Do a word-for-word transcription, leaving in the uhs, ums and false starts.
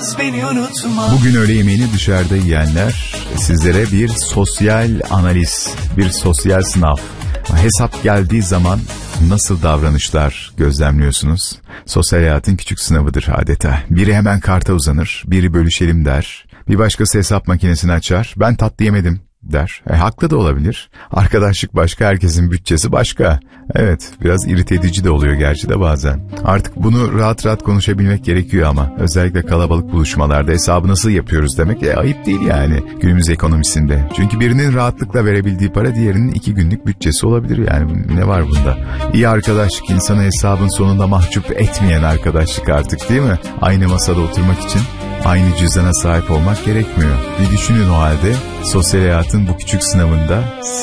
beni unutma. Bugün öğle yemeğini dışarıda yiyenler, sizlere bir sosyal analiz, bir sosyal sınav. Hesap geldiği zaman nasıl davranışlar gözlemliyorsunuz? Sosyal hayatın küçük sınavıdır adeta. Biri hemen karta uzanır, biri bölüşelim der. Bir başkası hesap makinesini açar, ben tatlı yemedim der. E, haklı da olabilir. Arkadaşlık başka, herkesin bütçesi başka. Evet, biraz irite edici de oluyor gerçi de bazen. Artık bunu rahat rahat konuşabilmek gerekiyor ama. Özellikle kalabalık buluşmalarda hesabı nasıl yapıyoruz demek e, ayıp değil yani günümüz ekonomisinde. Çünkü birinin rahatlıkla verebildiği para diğerinin iki günlük bütçesi olabilir yani. Ne var bunda? İyi arkadaşlık insanı hesabın sonunda mahcup etmeyen arkadaşlık artık, değil mi? Aynı masada oturmak için aynı cüzdana sahip olmak gerekmiyor. Bir düşünün o halde, sosyal hayatın bu küçük sınavında